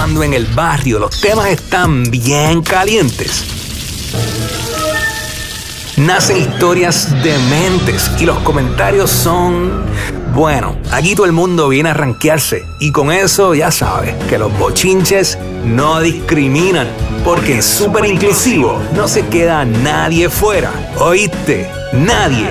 cuando en el barrio los temas están bien calientes, nacen historias dementes y los comentarios son... Bueno, aquí todo el mundo viene a rankearse y con eso ya sabes que los bochinches no discriminan, porque en Súper Inclusivo no se queda nadie fuera. ¿Oíste? Nadie.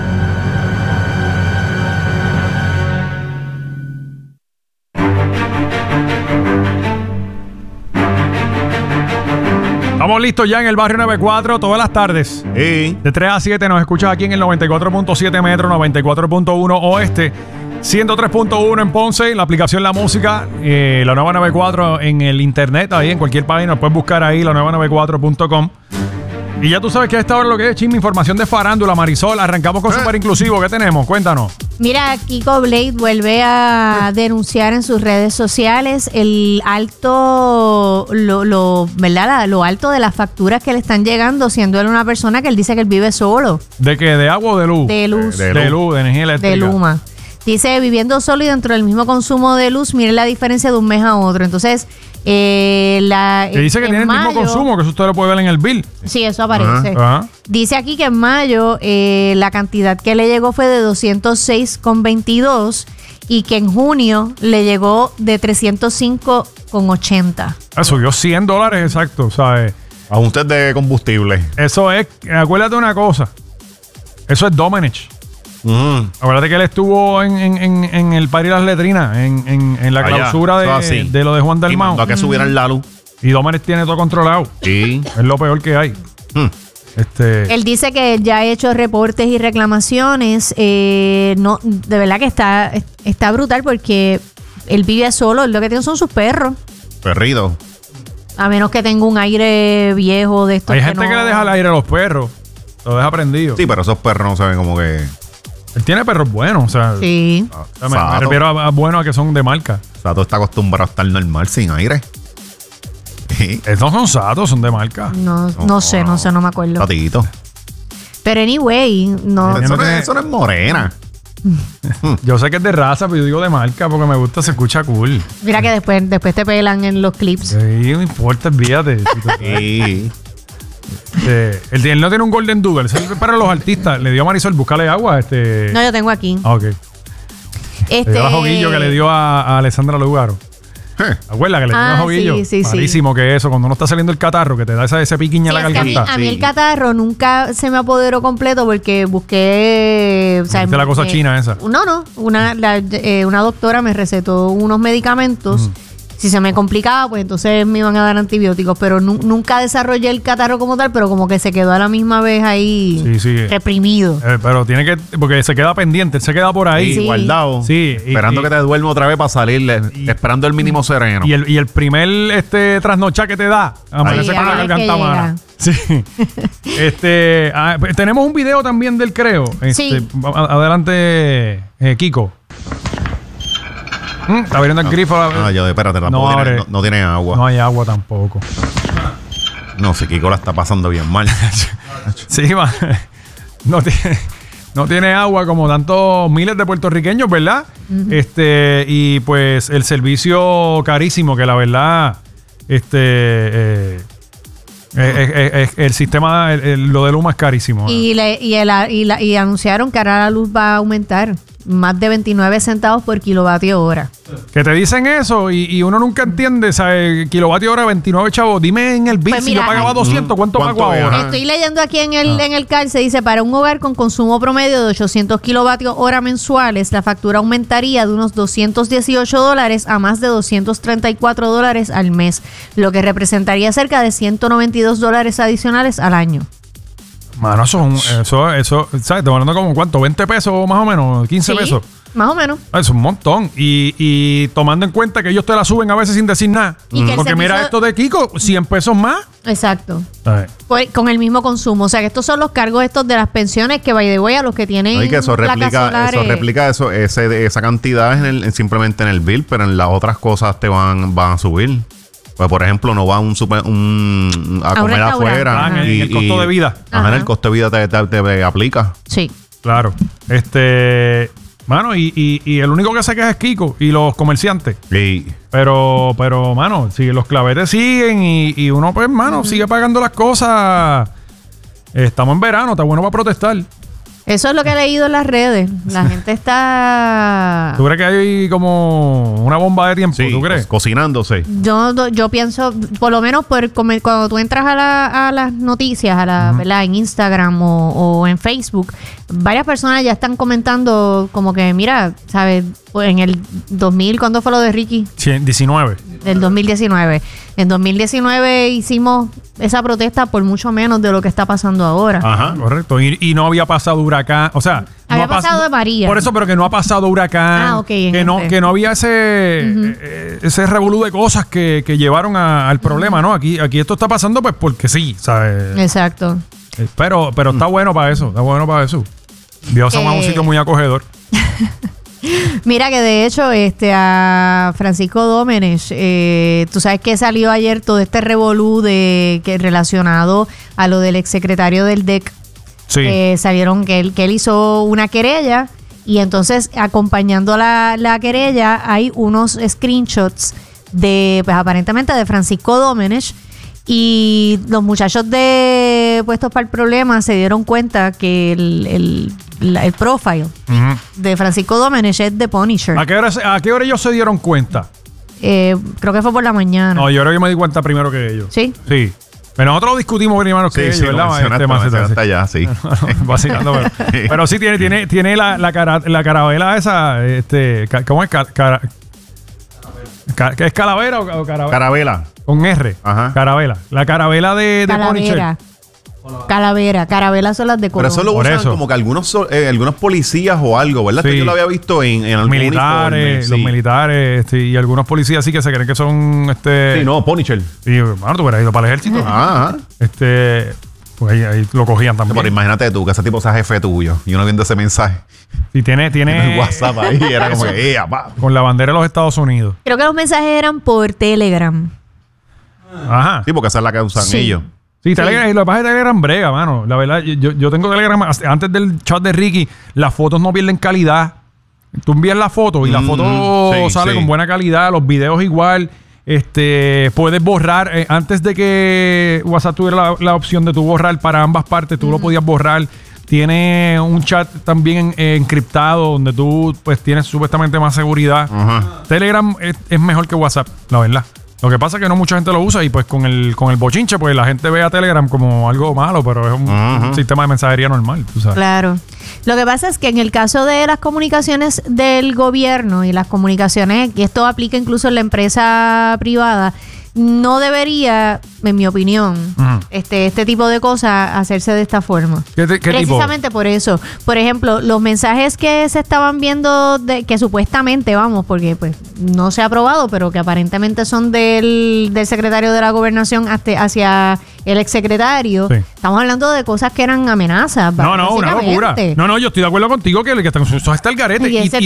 Estamos listos ya en el barrio 94 todas las tardes. Sí. De 3 a 7 nos escuchas aquí en el 94.7 Metro, 94.1 Oeste, 103.1 en Ponce, la aplicación La Música, la nueva 94 en el internet, ahí en cualquier página, puedes buscar ahí la nueva 94.com. Y ya tú sabes que a esta hora lo que es chisme, información de farándula, Marisol. Arrancamos con Súper Inclusivo. ¿Qué tenemos? Cuéntanos. Mira, Kiko Blade vuelve a denunciar en sus redes sociales el alto, ¿verdad? Lo alto de las facturas que le están llegando, siendo él una persona que él dice que él vive solo. ¿De qué? ¿De agua o de luz? De luz. De luz, de energía eléctrica. De Luma. Dice, viviendo solo y dentro del mismo consumo de luz, miren la diferencia de un mes a otro. Entonces, que dice que tiene el mismo consumo, que eso usted lo puede ver en el bill. Sí, eso aparece. Ajá. Dice aquí que en mayo la cantidad que le llegó fue de 206,22 y que en junio le llegó de 305,80. Subió $100 exacto, ¿sabes? Ajustes de combustible. Eso es, acuérdate una cosa. Eso es Domenech. Acuérdate que él estuvo en el Party Las Letrinas, en la clausura de lo de Juan Dalmau. Y mandó a que subieran la luz. Y Domenech tiene todo controlado. Sí. Es lo peor que hay. Él dice que ya ha hecho reportes y reclamaciones. No, de verdad que está brutal porque él vive solo. Él lo que tiene son sus perros. Perrido. A menos que tenga un aire viejo de estos. Hay gente que le deja el aire a los perros. Lo deja prendido. Sí, pero esos perros no se ven como que... Él tiene perros buenos, o sea. Sí. Me refiero a buenos, a que son de marca. Sato está acostumbrado a estar normal sin aire. Sí. Estos son Satos, son de marca. No sé, no me acuerdo. Satito. Pero anyway, no. Eso no es morena. Yo sé que es de raza, pero yo digo de marca porque me gusta, se escucha cool. Mira que después te pelan en los clips. Sí, no importa, olvídate. Sí. Él no tiene un Golden Doodle, eso es para los artistas. Le dio a Marisol, búscale agua. No, yo tengo aquí. Ok. Le dio a Joguillo que le dio a Alessandra Lugaro. ¿Acuerdas que le dio a Joguillo? Sí. Malísimo que eso, cuando uno está saliendo el catarro, que te da ese piquiña en la garganta. A mí el catarro nunca se me apoderó completo porque busqué... ¿Viste la cosa china esa? No. Una doctora me recetó unos medicamentos. Si se me complicaba, pues entonces me iban a dar antibióticos. Pero nunca desarrollé el catarro como tal, pero como que se quedó a la misma vez ahí reprimido. Pero tiene que... Porque se queda pendiente, él se queda por ahí. Sí, guardado. Sí. Esperando que te duerma otra vez para salir. Esperando el mínimo sereno. Y el primer trasnochá que te da, amanece con la garganta mala. Sí. Tenemos un video también del creo. Sí. Adelante, Kiko. Está abriendo el grifo. Espérate, no tiene agua. No hay agua tampoco. No, si Kiko la está pasando bien mal. Sí, no tiene agua como tantos miles de puertorriqueños, ¿verdad? Y pues el servicio carísimo, que la verdad, el sistema, lo de Luma es carísimo. Y anunciaron que ahora la luz va a aumentar más de 29 centavos por kilovatio hora. Que te dicen eso y uno nunca entiende, ¿sabes? Kilovatio hora, 29 chavos. Dime en el bill, pues mira, si yo pagaba 200, ¿cuánto pago ahora? Estoy leyendo aquí en el CARSE, dice, para un hogar con consumo promedio de 800 kilovatios hora mensuales, la factura aumentaría de unos $218 a más de $234 al mes, lo que representaría cerca de $192 adicionales al año. Mano, eso, ¿sabes? Te hablando como ¿cuánto? ¿20 pesos más o menos? ¿15 pesos? Más o menos. Es un montón. Y tomando en cuenta que ellos te la suben a veces sin decir nada. Porque mira esto de Kiko, 100 pesos más. Exacto. Pues, con el mismo consumo. O sea, que estos son los cargos estos de las pensiones que, by the way, a los que tienen. No, y que eso replica esa cantidad simplemente en el bill, pero en las otras cosas te van a subir. Pues, por ejemplo, no va a comer afuera. En el costo de vida. En el costo de vida te aplica. Sí. Claro. Mano, y el único que se queja es Kiko y los comerciantes. Sí. Pero, mano, si los clavetes siguen y uno, pues, mano, sigue pagando las cosas. Estamos en verano, está bueno para protestar. Eso es lo que he leído en las redes. La gente está... ¿Tú crees que hay como una bomba de tiempo? Sí, ¿Tú crees? Cocinándose. Yo pienso, por lo menos cuando tú entras a las noticias, ¿verdad? En Instagram o en Facebook, varias personas ya están comentando como que, mira, ¿sabes? Pues en el 2000, ¿cuándo fue lo de Ricky? 19. Del 2019. En 2019 hicimos esa protesta por mucho menos de lo que está pasando ahora. Ajá, correcto. Y no había pasado huracán, o sea... Había pasado de María. Por eso, pero que no ha pasado huracán. Ah, ok. Que no había ese revolú de cosas que llevaron al problema, ¿no? Aquí esto está pasando pues porque sí, ¿sabes? Exacto. Pero está bueno para eso, está bueno para eso. Dios es un sitio muy acogedor. Mira que de hecho a Francisco Domenech, tú sabes que salió ayer todo este revolú relacionado a lo del exsecretario del DEC. Sí. Salieron que él hizo una querella y entonces acompañando la querella hay unos screenshots de, pues aparentemente de Francisco Domenech, y los muchachos de Puestos para el Problema se dieron cuenta que el profile de Francisco Domenech es de Punisher. ¿A qué hora ellos se dieron cuenta? Creo que fue por la mañana. No, yo creo que me di cuenta primero que ellos. ¿Sí? Sí. Pero nosotros discutimos primero que ellos, ¿verdad? Ya, sí. Vacilando, pero sí tiene la carabela esa, ¿cómo es? ¿Es calavera o carabela? Carabela. Con R. Ajá. Carabela. La carabela de Punisher. Carabelas son las de color. Pero eso lo usan como que algunos policías o algo, ¿verdad? Sí. Yo lo había visto en algún militares, uniforme, los militares y algunos policías sí que se creen que son Sí, no, Punisher. Sí, bueno, tú hubieras ido para el ejército. Ajá. Pues ahí lo cogían también. Pero imagínate tú, que ese tipo sea jefe tuyo y uno viendo ese mensaje. Y tiene el WhatsApp ahí, era como que, apá. Con la bandera de los Estados Unidos. Creo que los mensajes eran por Telegram. Ajá. Sí, porque esa es la que usan ellos. Sí, Telegram, y lo que pasa es que Telegram brega, mano. La verdad, yo tengo Telegram antes del chat de Ricky. Las fotos no pierden calidad. Tú envías la foto y la foto sale con buena calidad. Los videos igual. Puedes borrar. Antes de que WhatsApp tuviera la opción de tú borrar para ambas partes, tú lo podías borrar. Tiene un chat también encriptado donde tú pues tienes supuestamente más seguridad. Telegram es mejor que WhatsApp, la verdad. Lo que pasa es que no mucha gente lo usa y pues con el bochinche pues la gente ve a Telegram como algo malo, pero es un sistema de mensajería normal, tú sabes. Claro. Lo que pasa es que en el caso de las comunicaciones del gobierno y las comunicaciones, y esto aplica incluso en la empresa privada, no debería, en mi opinión, este tipo de cosas hacerse de esta forma. ¿Qué Precisamente tipo? por eso. Por ejemplo, los mensajes que se estaban viendo, que supuestamente, porque pues no se ha aprobado, pero que aparentemente son del secretario de la Gobernación hacia el exsecretario. Sí. Estamos hablando de cosas que eran amenazas. No, una locura. No, yo estoy de acuerdo contigo que eso está el garete. Y ese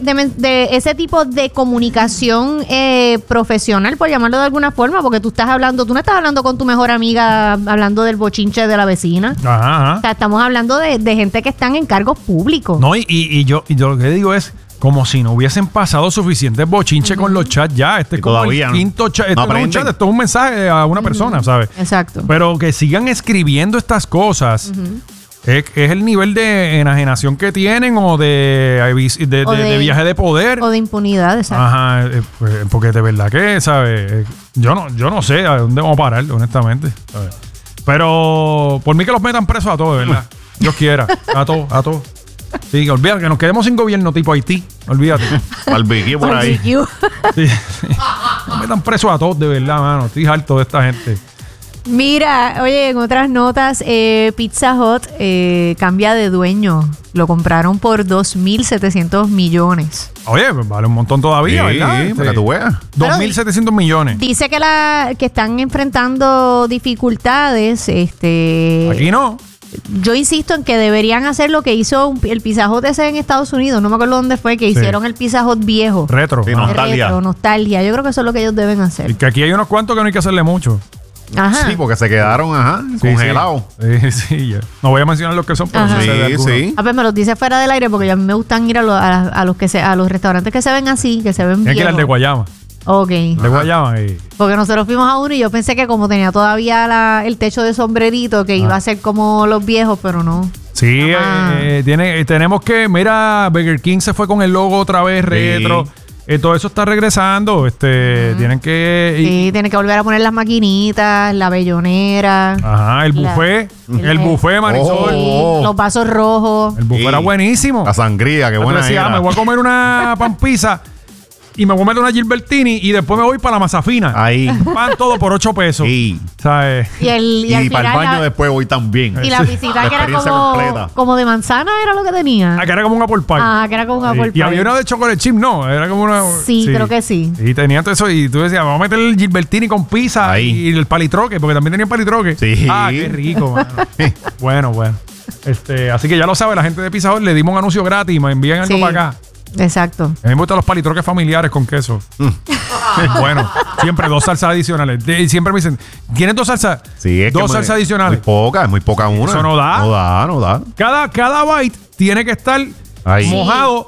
tipo de comunicación profesional, por llamarlo de alguna forma, porque tú no estás hablando con tu mejor amiga hablando del bochinche de la vecina. Ajá. O sea, estamos hablando de gente que están en cargos públicos. No, y yo lo que digo es como si no hubiesen pasado suficientes bochinches con los chats ya. Este es como todavía el quinto chat. Esto no es un chat, esto es un mensaje a una persona, ¿sabes? Exacto. Pero que sigan escribiendo estas cosas. Es el nivel de enajenación que tienen o de viaje de poder. O de impunidad, exacto. Ajá, porque de verdad que, ¿sabes? Yo no sé a dónde vamos a parar, honestamente, ¿sabes? Pero por mí que los metan presos a todos, de verdad. Dios quiera, a todos. Sí, olvídate, que nos quedemos sin gobierno tipo Haití. Olvídate. Barbecue por ahí. Sí. Nos metan presos a todos, de verdad, mano. Estoy harto de esta gente. Mira, oye, en otras notas, Pizza Hut cambia de dueño. Lo compraron por 2.700 millones. Oye, pues vale un montón todavía, ¿verdad? Sí, para que tú veas. 2.700 millones. Dice que están enfrentando dificultades. Aquí no. Yo insisto en que deberían hacer lo que hizo el Pizza Hut ese en Estados Unidos. No me acuerdo dónde fue, que hicieron el Pizza Hut viejo. Retro. Sí, nostalgia. Retro, nostalgia. Yo creo que eso es lo que ellos deben hacer. Y que aquí hay unos cuantos que no hay que hacerle mucho. Ajá. Sí, porque se quedaron, congelados. Sí, ya. No voy a mencionar los que son, pero sí. A ver, me los dice fuera del aire porque a mí me gustan ir a los restaurantes que se ven así, que se ven bien. Es que era el de Guayama. Ok. De Guayama. Porque nosotros fuimos a uno y yo pensé que como tenía todavía el techo de sombrerito, que iba a ser como los viejos, pero no. Sí, tenemos que... Mira, Burger King se fue con el logo otra vez retro. Todo eso está regresando. Tienen que... Sí, tienen que volver a poner las maquinitas, la bellonera. Ajá, el buffet. El buffet, Marisol. Los vasos rojos. El buffet era buenísimo. La sangría, qué buena decía, me voy a comer una pan pizza y me voy a meter una Gilbertini y después me voy para la Mazafina. Ahí. Pan todo por 8 pesos. Sí. ¿Sabes? Y para el baño después voy también. Y la visita que era como de manzana era lo que tenía. Que era como un apple pie. Que era como un apple pie. Y había una de chocolate chip, no. Era como una... Sí, creo que sí. Y tenía todo eso y tú decías, vamos a meter el Gilbertini con pizza y el palitroque, porque también tenía palitroque. Sí. Qué rico, mano. Bueno. Así que ya lo sabe, la gente de Pizza Hut le dimos un anuncio gratis y me envían algo para acá. Exacto. A mí me gustan los palitroques familiares con queso. Bueno, siempre 2 salsas adicionales. Y siempre me dicen, ¿tienes 2 salsas? Sí, es 2 salsas adicionales. Es muy poca una. Eso no da. No da. Cada bite tiene que estar mojado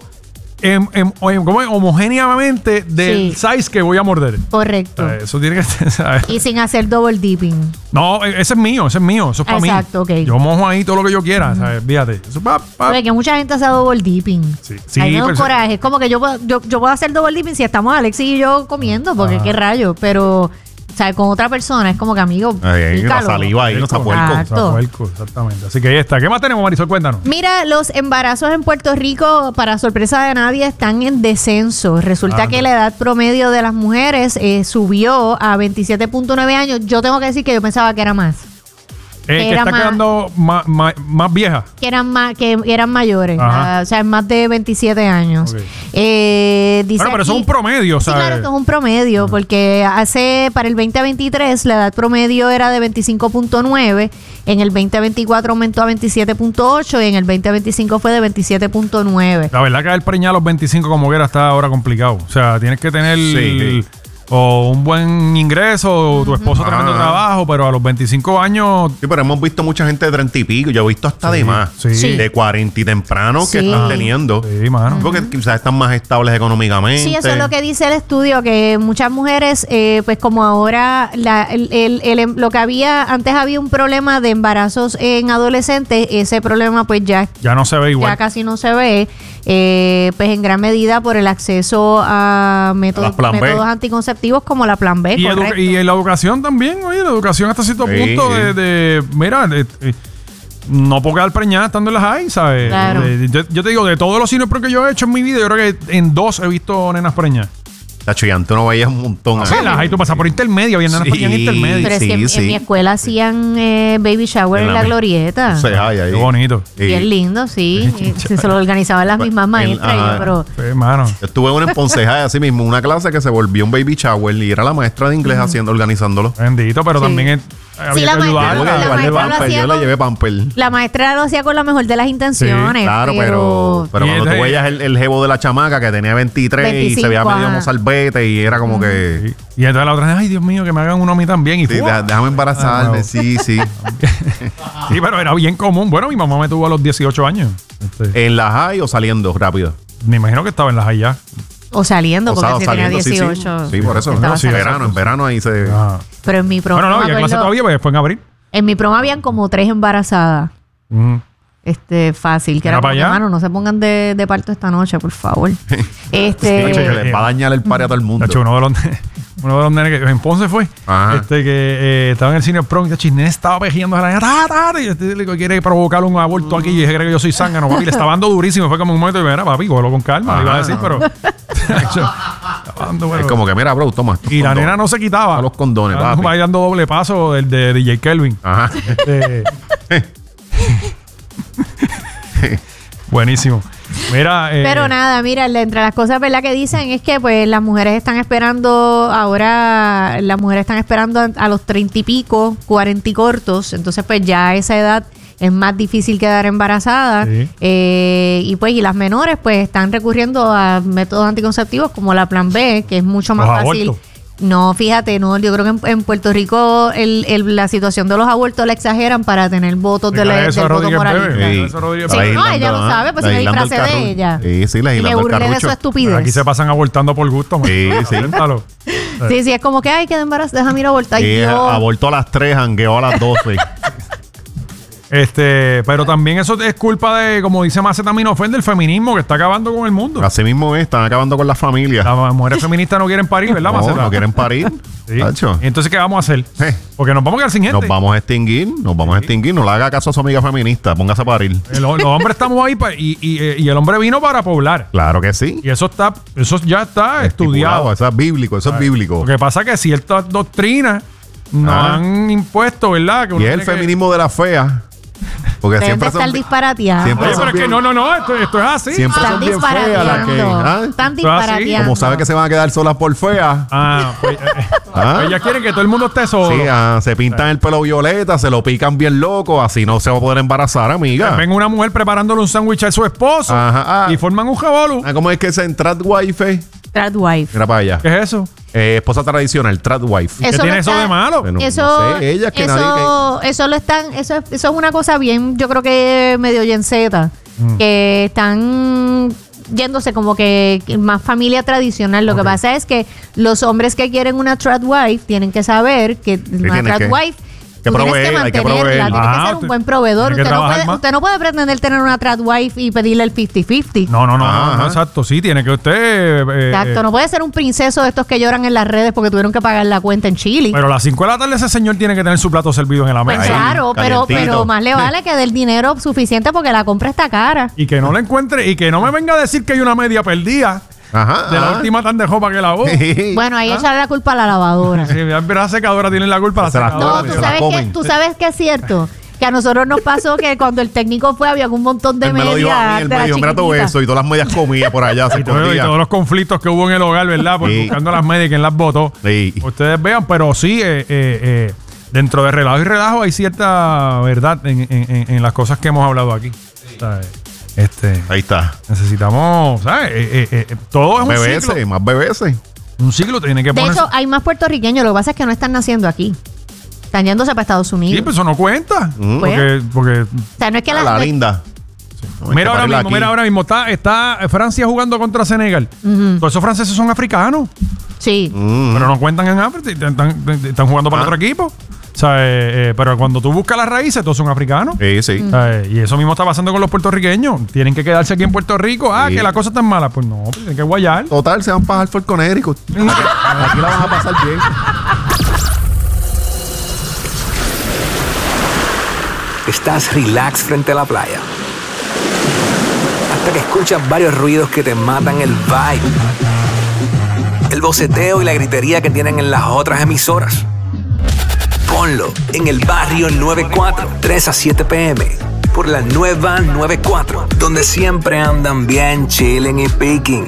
homogéneamente del size que voy a morder. Correcto. Eso tiene que ser, ¿sabes? Y sin hacer double dipping. No, ese es mío. Eso es para mí. Exacto, ok. Yo mojo ahí todo lo que yo quiera, ¿sabes? Fíjate. Eso que mucha gente hace double dipping. Sí, me da un coraje. Es como que yo puedo hacer double dipping si estamos Alexis y yo comiendo, porque qué rayo. Pero... O sea, con otra persona es como que, amigo, la saliva ahí no está puerco. Exactamente. Así que ahí está. ¿Qué más tenemos, Marisol? Cuéntanos. Mira, los embarazos en Puerto Rico, para sorpresa de nadie, están en descenso. Resulta que la edad promedio de las mujeres subió a 27.9 años. Yo tengo que decir que yo pensaba que era más. Que está quedando más vieja. Que eran mayores. O sea, más de 27 años. Dice pero eso es un promedio, ¿sabes? Sí, claro, esto es un promedio, porque para el 2023 la edad promedio era de 25.9, en el 2024 aumentó a 27.8 y en el 2025 fue de 27.9. La verdad que el preñar a los 25 como quiera está ahora complicado. O sea, tienes que tener... o un buen ingreso, o tu esposo tremendo trabajo, pero a los 25 años... Sí, pero hemos visto mucha gente de 30 y pico. Yo he visto hasta de más. De 40 y temprano que están teniendo. Sí, mano. Porque quizás están más estables económicamente. Sí, eso es lo que dice el estudio, que muchas mujeres, pues como ahora, lo que antes había un problema de embarazos en adolescentes, ese problema pues ya no se ve igual. Ya casi no se ve. Pues en gran medida por el acceso a métodos anticonceptivos como la Plan B. Y en la educación también, oye, la educación hasta cierto punto mira, no puedo quedar preñada estando en las high, ¿sabes? Claro. Yo te digo, de todos los cines que yo he hecho en mi vida, yo creo que en 2 he visto nenas preñadas. Tacho, y antes uno veía un montón. Sí, las high tú pasas por intermedio, había nenas en intermedio. Pero es que en mi escuela hacían baby shower en la glorieta. Qué bonito. Bien lindo, sí. Se lo organizaban las mismas maestras. Pero... Yo estuve en una en Ponce High, así mismo, una clase que se volvió un baby shower y era la maestra de inglés organizándolo. Bendito, pero también había que ayudarla. Yo la llevé pamper. La maestra lo hacía con la mejor de las intenciones. Sí, claro, pero cuando tú veías el jevo de la chamaca que tenía 23 y se veía medio mozalbete y era como que... Y entonces la otra, ay, Dios mío, que me hagan uno a mí también. Y déjame embarazarme, sí. Sí, pero era bien común. Bueno, mi mamá me tuvo a los 18 años. ¿En la high o saliendo rápido? Me imagino que estaba en la high ya. O saliendo, porque si tenía 18. Sí, por eso. En verano ahí se... Pero en mi promo... Bueno, no, había clase todavía, porque fue en abril. En mi promo habían como 3 embarazadas. Fácil. Que era para hermano, no se pongan de parto esta noche, por favor. Que les va a dañar el party a todo el mundo. Uno de los nenes que en Ponce fue, que estaba en el cine prom, y el estaba pejeando a la niña, y quiere provocar un aborto aquí, y cree que yo soy zángano, papi, le estaba dando durísimo, fue como un momento, y mira, papi, cógelo con calma, le iba a decir, pero... Es como que, mira, bro, toma. Y la nena no se quitaba. A los condones, papi. Bailando doble paso el de DJ Kelvin. Ajá. Buenísimo. Mira, pero nada, mira, entre las cosas, ¿verdad? Que dicen es que pues las mujeres están esperando a los 30 y pico, 40 y cortos, entonces pues ya a esa edad es más difícil quedar embarazada. Y las menores pues están recurriendo a métodos anticonceptivos como la Plan B, que es mucho más fácil No, fíjate, no, yo creo que en Puerto Rico la situación de los abortos la exageran para tener votos del voto moralista. Sí, no, ella lo sabe, pues si me disfracé de ella. Sí, y me burlé de su estupidez. Aquí se pasan abortando por gusto. Sí. Sí, es como que, ay, qué embarazo, déjame ir a abortar. Abortó a las 3, jangueó a las 12. Pero también eso es culpa de, como dice Macetaminofen, del feminismo que está acabando con el mundo. Así mismo están acabando con las familias. Las mujeres feministas no quieren parir, ¿verdad, Maceta? No quieren parir. Sí. ¿Y entonces qué vamos a hacer? Porque nos vamos a quedar sin gente. Nos vamos a extinguir. No le haga caso a su amiga feminista. Póngase a parir. Los hombres estamos ahí y el hombre vino para poblar. Claro que sí. Y eso ya está estudiado. Eso es bíblico. Eso es bíblico. Lo que pasa es que ciertas doctrinas nos han impuesto, ¿verdad? Y es el feminismo de la fea. Porque siempre estar disparateando. Pero es que no, esto es así. Siempre son bien feas las que... Están disparateando. Como saben que se van a quedar solas por feas. Pues ellas quieren que todo el mundo esté solo. Sí, se pintan el pelo violeta, se lo pican bien loco, así no se va a poder embarazar, amiga. Ven una mujer preparándole un sándwich a su esposo y forman un jabolú. ¿Cómo es que es en Tradwife? Tradwife. Mira para allá. ¿Qué es eso? Esposa tradicional, Tradwife. ¿Qué tiene eso de malo? Bueno, eso, no sé, ellas que eso es una cosa bien, yo creo que medio yenceta, que están yéndose como que más familia tradicional. Lo que pasa es que los hombres que quieren una tradwife tienen que saber que una tradwife tienes que mantenerla, tienes que ser un buen proveedor. Usted no puede pretender tener una tradwife y pedirle el 50-50. No, exacto. Sí, tiene que usted... exacto, no puede ser un princeso de estos que lloran en las redes porque tuvieron que pagar la cuenta en Chile. Pero a las 5 de la tarde ese señor tiene que tener su plato servido en la mesa. Pues claro, pero más le vale que dé el dinero suficiente porque la compra está cara. Y que no la encuentre y que no me venga a decir que hay una media perdida. De la última tan de jopa que lavó. Bueno, ahí echarle la culpa a la lavadora. Sí, la secadora tiene la culpa. La secadora. No, tú sabes que es cierto. Que a nosotros nos pasó que cuando el técnico fue había un montón de medias. Él me dijo, mira todo eso y todas las medias comía por allá. Y todos los conflictos que hubo en el hogar, ¿verdad? Buscando las medias y quién las botó. Ustedes vean, pero sí, dentro de relajo y relajo hay cierta verdad en las cosas que hemos hablado aquí. Ahí está. Necesitamos, ¿sabes? Todo es un ciclo. Más bebés. Un ciclo tiene que ponerse. De hecho, hay más puertorriqueños. Lo que pasa es que no están naciendo aquí. Están yéndose para Estados Unidos. Sí, pero eso no cuenta. Porque o sea, no es que la linda. Mira ahora mismo está Francia jugando contra Senegal. Todos esos franceses son africanos. Sí. Pero no cuentan en África. Están jugando para otro equipo. O sea, pero cuando tú buscas las raíces, todos son africanos. Sí. Y eso mismo está pasando con los puertorriqueños. Tienen que quedarse aquí en Puerto Rico. Que la cosa está mala. Pues no, tienen que guayar. Total, se van a pasar por Connecticut. Aquí la van a pasar bien. Estás relax frente a la playa. Hasta que escuchas varios ruidos que te matan el vibe. El boceteo y la gritería que tienen en las otras emisoras. Ponlo en el barrio 94, 3 a 7 p.m. por la nueva 94, donde siempre andan bien chilling y picking.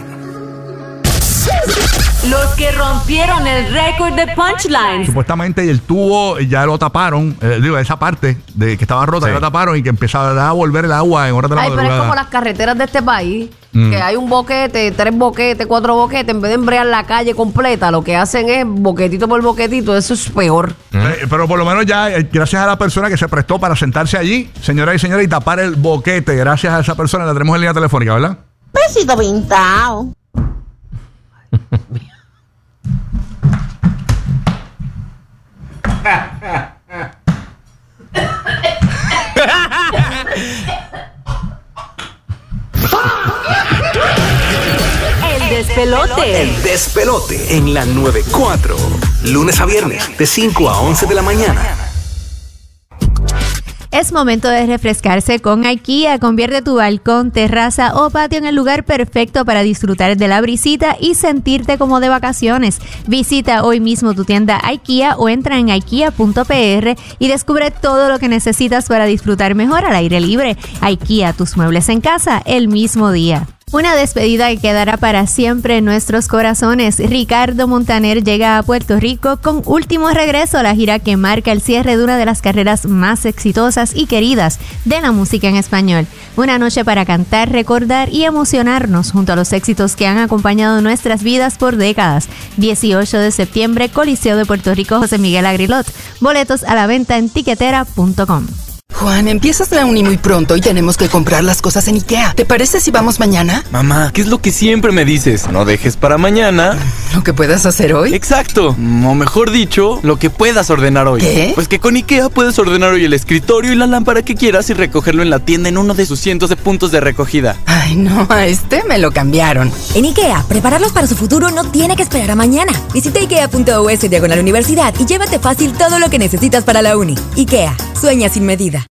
Los que rompieron el récord de punchlines. Supuestamente el tubo ya lo taparon, esa parte de que estaba rota ya lo taparon y que empezaba a volver el agua en horas de la madrugada. Pero es como las carreteras de este país, que hay un boquete, 3 boquetes, 4 boquetes, en vez de embrear la calle completa, lo que hacen es boquetito por boquetito, eso es peor. Pero por lo menos ya, gracias a la persona que se prestó para sentarse allí, señoras y señores, y tapar el boquete, gracias a esa persona, la tenemos en línea telefónica, ¿verdad? Besito pintado. El despelote. El despelote en la 94. Lunes a viernes de 5 a 11 de la mañana. Es momento de refrescarse con IKEA. Convierte tu balcón, terraza o patio en el lugar perfecto para disfrutar de la brisita y sentirte como de vacaciones. Visita hoy mismo tu tienda IKEA o entra en ikea.pr y descubre todo lo que necesitas para disfrutar mejor al aire libre. IKEA, tus muebles en casa el mismo día. Una despedida que quedará para siempre en nuestros corazones. Ricardo Montaner llega a Puerto Rico con Último Regreso, la gira que marca el cierre de una de las carreras más exitosas y queridas de la música en español. Una noche para cantar, recordar y emocionarnos junto a los éxitos que han acompañado nuestras vidas por décadas. 18 de septiembre, Coliseo de Puerto Rico, José Miguel Agrilot. Boletos a la venta en tiquetera.com. Juan, empiezas la uni muy pronto y tenemos que comprar las cosas en IKEA. ¿Te parece si vamos mañana? Mamá, ¿qué es lo que siempre me dices? No dejes para mañana ¿lo que puedas hacer hoy? Exacto, o mejor dicho, lo que puedas ordenar hoy. ¿Qué? Pues que con IKEA puedes ordenar hoy el escritorio y la lámpara que quieras y recogerlo en la tienda en uno de sus cientos de puntos de recogida. Ay, no, a este me lo cambiaron. En IKEA, prepararlos para su futuro no tiene que esperar a mañana. Visita ikea.us/universidad y llévate fácil todo lo que necesitas para la uni. IKEA, sueña sin medida.